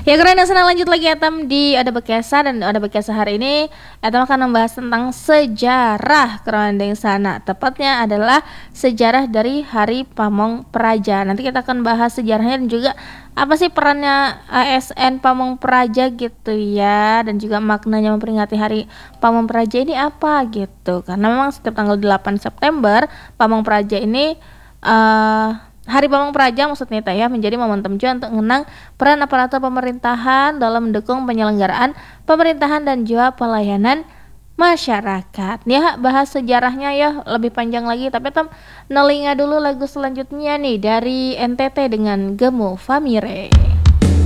Ya keren, yang senang lanjut lagi Etam di Ada Bekesa, dan Ada Bekesa hari ini Etam akan membahas tentang sejarah kerandeng sana. Tepatnya adalah sejarah dari Hari Pamong Praja. Nanti kita akan bahas sejarahnya dan juga apa sih perannya ASN Pamong Praja gitu ya, dan juga maknanya memperingati Hari Pamong Praja ini apa gitu. Karena memang setiap tanggal 8 September Pamong Praja ini Hari Pamong Praja maksudnya ya menjadi momentum juga untuk mengenang peran aparatur pemerintahan dalam mendukung penyelenggaraan pemerintahan dan juga pelayanan masyarakat. Ya, bahas sejarahnya ya lebih panjang lagi, tapi Tom nelinga dulu lagu selanjutnya nih dari NTT dengan Gemu Famire.